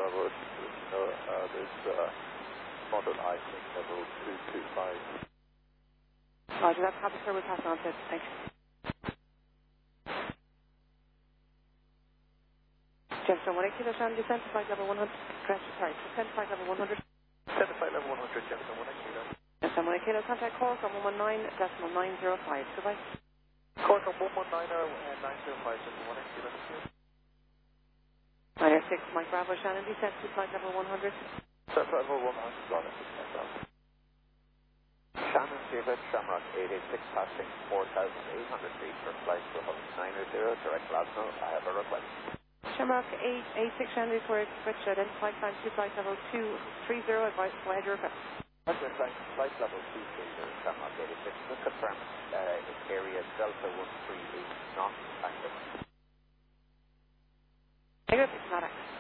Bravo, there's model icing level 225. Roger, that's copy, sir. We'll pass it on to it. Thanks. Jefferson 1 Kilo Shan, descent to flight level 100. Correct, sorry, descent to flight level 100. Descent to flight level 100, Jefferson 1 Kilo. Jefferson 1 Kilo, contact call from 119.905. Goodbye. Call from 119.905, Jefferson 1 Kilo. Ryder 6, Mike Bravo, Shannon, descent to flight level 100. Descent to level 100, got it. Shannon, David, Shamrock 886, passing 4,800 feet for flight to 900, direct Glasgow. I have a request. Shamrock 886, Shannon, for switch, identify climb to flight level 230, advice to head your request. That's right, flight level 230, Shamrock 886, just confirm area Delta 138, not active. Negative, it's not active.